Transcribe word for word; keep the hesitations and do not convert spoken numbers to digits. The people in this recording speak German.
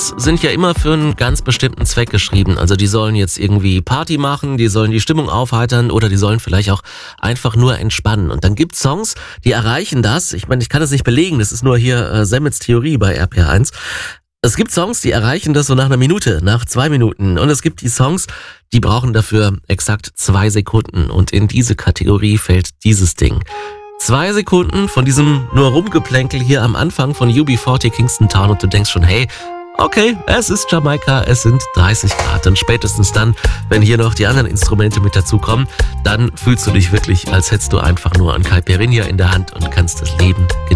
Songs sind ja immer für einen ganz bestimmten Zweck geschrieben. Also die sollen jetzt irgendwie Party machen, die sollen die Stimmung aufheitern oder die sollen vielleicht auch einfach nur entspannen. Und dann gibt's Songs, die erreichen das. Ich meine, ich kann das nicht belegen, das ist nur hier äh, Semmets Theorie bei R P R eins. Es gibt Songs, die erreichen das so nach einer Minute, nach zwei Minuten. Und es gibt die Songs, die brauchen dafür exakt zwei Sekunden. Und in diese Kategorie fällt dieses Ding. Zwei Sekunden von diesem nur Rumgeplänkel hier am Anfang von U B vierzig Kingston Town und du denkst schon, hey, okay, es ist Jamaika, es sind dreißig Grad. Und spätestens dann, wenn hier noch die anderen Instrumente mit dazukommen, dann fühlst du dich wirklich, als hättest du einfach nur ein Caipirinha in der Hand und kannst das Leben genießen.